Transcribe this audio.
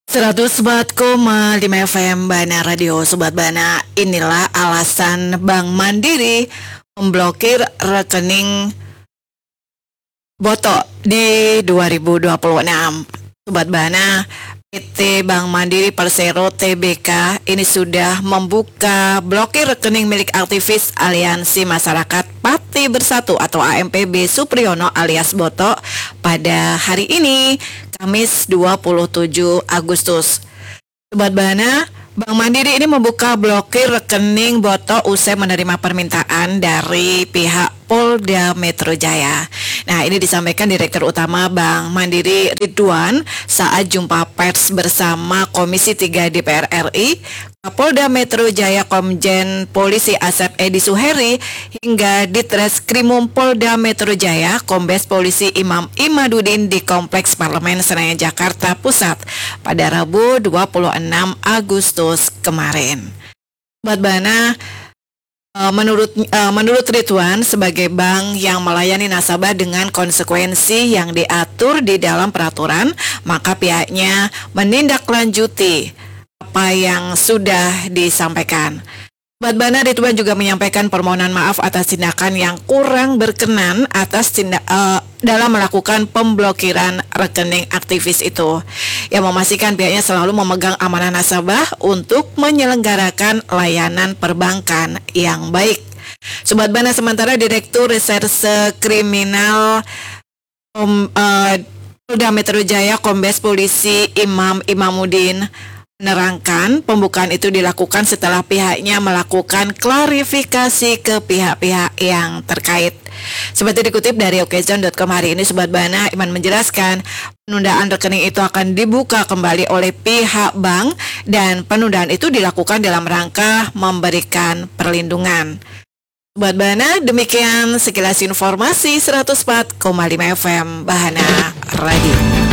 104,5 FM Bana Radio. Sobat Bana, inilah alasan Bank Mandiri memblokir rekening Boto di 2026. Sobat Bana, PT Bank Mandiri Persero Tbk ini sudah membuka blokir rekening milik aktivis Aliansi Masyarakat Pati Bersatu atau AMPB Supriyono alias Boto pada hari ini, Kamis 27 Agustus. Sobat Bana, Bank Mandiri ini membuka blokir rekening Boto usai menerima permintaan dari pihak Polda Metro Jaya. Nah, ini disampaikan Direktur Utama Bank Mandiri Ridwan saat jumpa pers bersama Komisi 3 DPR RI, Kapolda Metro Jaya Komjen Polisi Asep Edi Suheri, hingga Ditreskrimum Polda Metro Jaya Kombes Polisi Imam Imadudin di Kompleks Parlemen Senayan Jakarta Pusat pada Rabu 26 Agustus kemarin. Sobat Bana, Menurut Ridwan, sebagai bank yang melayani nasabah dengan konsekuensi yang diatur di dalam peraturan, maka pihaknya menindaklanjuti apa yang sudah disampaikan. Sobat Bana, Ridwan juga menyampaikan permohonan maaf atas tindakan yang kurang berkenan dalam melakukan pemblokiran rekening aktivis itu, yang memastikan pihaknya selalu memegang amanah nasabah untuk menyelenggarakan layanan perbankan yang baik. Sobat Bana, sementara Direktur Reserse Kriminal Polda Metro Jaya Kombes Polisi Imam Imamuddin menerangkan pembukaan itu dilakukan setelah pihaknya melakukan klarifikasi ke pihak-pihak yang terkait. Seperti dikutip dari okezon.com hari ini, Sobat Bana, Iman menjelaskan penundaan rekening itu akan dibuka kembali oleh pihak bank dan penundaan itu dilakukan dalam rangka memberikan perlindungan. Sobat Bana, demikian sekilas informasi 104,5 FM Bahana Radio.